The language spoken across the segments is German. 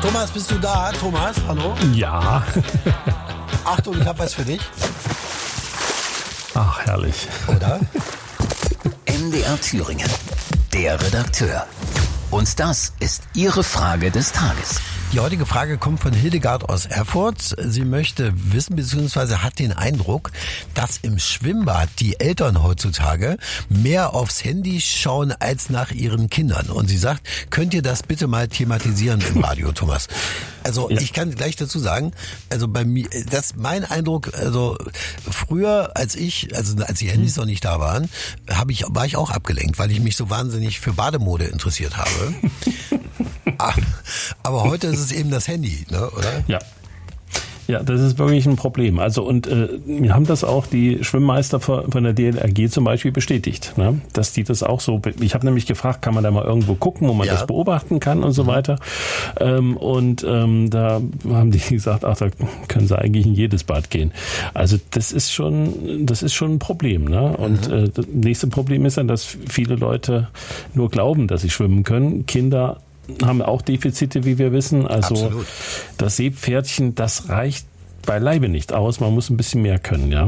Thomas, bist du da? Thomas, hallo? Ja. Achtung, ich habe was für dich. Ach, herrlich. Oder? MDR Thüringen, der Redakteur. Und das ist Ihre Frage des Tages. Die heutige Frage kommt von Hildegard aus Erfurt. Sie möchte wissen bzw. hat den Eindruck, dass im Schwimmbad die Eltern heutzutage mehr aufs Handy schauen als nach ihren Kindern. Und sie sagt, könnt ihr das bitte mal thematisieren im Radio, Thomas? Also ich kann gleich dazu sagen, also bei mir, das ist mein Eindruck, also früher als die Handys noch nicht da waren, war ich auch abgelenkt, weil ich mich so wahnsinnig für Bademode interessiert habe. Aber heute ist es eben das Handy, ne, oder? Ja. Ja, das ist wirklich ein Problem. Also und wir haben das auch die Schwimmmeister von der DLRG zum Beispiel bestätigt, ne? Dass die das auch so. Ich habe nämlich gefragt, kann man da mal irgendwo gucken, wo man das beobachten kann und so weiter. Da haben die gesagt, ach, da können sie eigentlich in jedes Bad gehen. Also das ist schon ein Problem, ne? Und das nächste Problem ist dann, dass viele Leute nur glauben, dass sie schwimmen können. Kinder haben auch Defizite, wie wir wissen. Also absolut. Das Seepferdchen, das reicht beileibe nicht aus. Man muss ein bisschen mehr können, ja.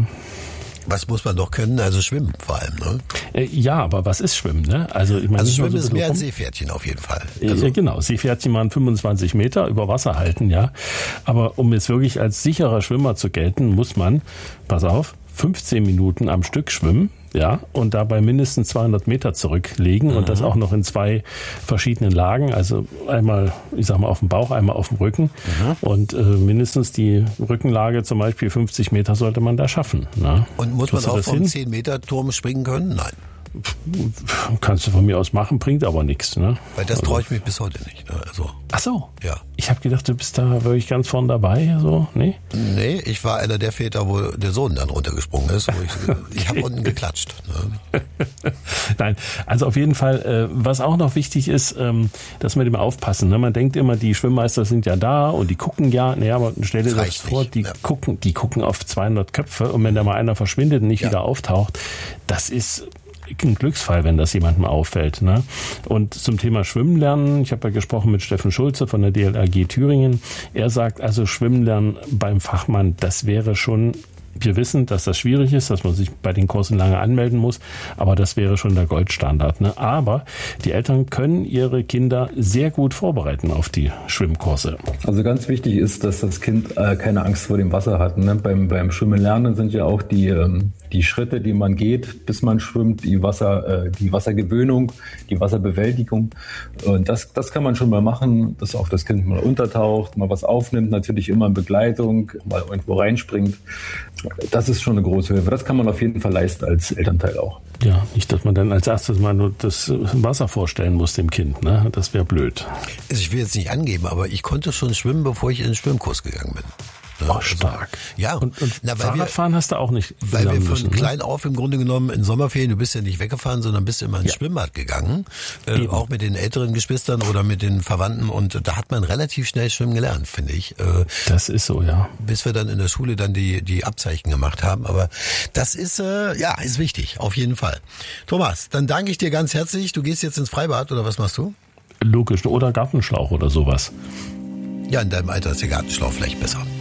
Was muss man doch können? Also schwimmen vor allem, ne? Ja, aber was ist Schwimmen, ne? Also Schwimmen ist mehr als Seepferdchen auf jeden Fall. Also genau, Seepferdchen waren 25 Meter über Wasser halten, ja. Aber um jetzt wirklich als sicherer Schwimmer zu gelten, muss man, pass auf, 15 Minuten am Stück schwimmen, ja, und dabei mindestens 200 Meter zurücklegen und das auch noch in 2 verschiedenen Lagen, also einmal, ich sag mal, auf dem Bauch, einmal auf dem Rücken und mindestens die Rückenlage zum Beispiel 50 Meter sollte man da schaffen. Ne? Und muss man auch vom 10-Meter-Turm springen können? Nein. Kannst du von mir aus machen, bringt aber nichts. Ne? Weil das traue ich mich bis heute nicht. Ne? Also, ach so. Ja. Ich habe gedacht, du bist da wirklich ganz vorn dabei. So. Nee? Nee, ich war einer der Väter, wo der Sohn dann runtergesprungen ist. Ich habe unten geklatscht. Ne? Nein, also auf jeden Fall, was auch noch wichtig ist, dass wir immer aufpassen. Ne? Man denkt immer, die Schwimmmeister sind ja da und die gucken ja. Naja, aber stell dir das vor, die gucken auf 200 Köpfe und wenn da mal einer verschwindet und nicht wieder auftaucht, das ist ein Glücksfall, wenn das jemandem auffällt. Ne? Und zum Thema Schwimmen lernen, ich habe ja gesprochen mit Steffen Schulze von der DLRG Thüringen. Er sagt also, Schwimmen lernen beim Fachmann, das wäre schon. Wir wissen, dass das schwierig ist, dass man sich bei den Kursen lange anmelden muss, aber das wäre schon der Goldstandard. Ne? Aber die Eltern können ihre Kinder sehr gut vorbereiten auf die Schwimmkurse. Also ganz wichtig ist, dass das Kind keine Angst vor dem Wasser hat. Ne? Beim Schwimmen lernen sind ja auch die Schritte, die man geht, bis man schwimmt, die Wassergewöhnung, die Wasserbewältigung. Und das kann man schon mal machen, dass auch das Kind mal untertaucht, mal was aufnimmt, natürlich immer in Begleitung, mal irgendwo reinspringt. Das ist schon eine große Hilfe. Das kann man auf jeden Fall leisten als Elternteil auch. Ja, nicht, dass man dann als erstes mal nur das Wasser vorstellen muss dem Kind. Ne? Das wäre blöd. Also ich will jetzt nicht angeben, aber ich konnte schon schwimmen, bevor ich in den Schwimmkurs gegangen bin. Oh, stark. Ja, und Fahrradfahren hast du auch nicht. Weil wir von klein auf im Grunde genommen in Sommerferien, du bist ja nicht weggefahren, sondern bist immer ins Schwimmbad gegangen, auch mit den älteren Geschwistern oder mit den Verwandten und da hat man relativ schnell schwimmen gelernt, finde ich. Das ist so, ja. Bis wir dann in der Schule dann die Abzeichen gemacht haben, aber das ist ist wichtig, auf jeden Fall. Thomas, dann danke ich dir ganz herzlich. Du gehst jetzt ins Freibad oder was machst du? Logisch, oder Gartenschlauch oder sowas. Ja, in deinem Alter ist der Gartenschlauch vielleicht besser.